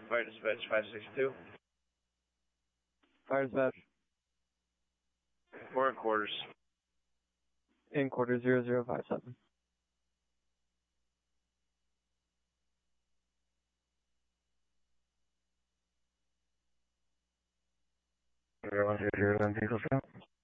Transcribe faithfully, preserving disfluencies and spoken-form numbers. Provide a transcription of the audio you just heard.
Fire dispatch five six two. Fire dispatch. Four quarters. In quarter zero zero five seven. Zero one zero zero, vehicle out.